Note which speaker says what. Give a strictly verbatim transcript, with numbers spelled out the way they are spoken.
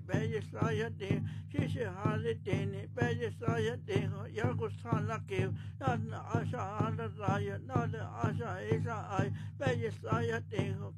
Speaker 1: Bejisayate, Shishi Halitini, Bejisayateho, Yagusana not Asha Aladaya, not Asha Isa I, Bejisayateho,